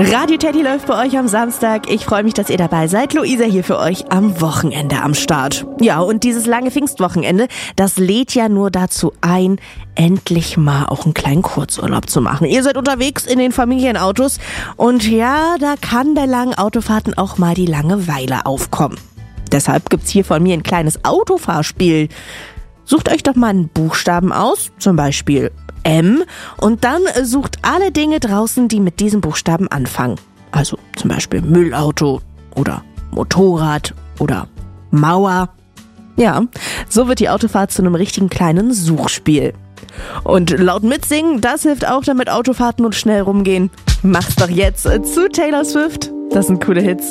Radio Teddy läuft bei euch am Samstag. Ich freue mich, dass ihr dabei seid. Luisa hier für euch am Wochenende am Start. Ja, und dieses lange Pfingstwochenende, das lädt ja nur dazu ein, endlich mal auch einen kleinen Kurzurlaub zu machen. Ihr seid unterwegs in den Familienautos und ja, da kann bei langen Autofahrten auch mal die Langeweile aufkommen. Deshalb gibt's hier von mir ein kleines Autofahrspiel. Sucht euch doch mal einen Buchstaben aus, zum Beispiel M, und dann sucht alle Dinge draußen, die mit diesem Buchstaben anfangen. Also zum Beispiel Müllauto oder Motorrad oder Mauer. Ja, so wird die Autofahrt zu einem richtigen kleinen Suchspiel. Und laut mitsingen, das hilft auch, damit Autofahrten und schnell rumgehen. Mach's doch jetzt zu Taylor Swift. Das sind coole Hits.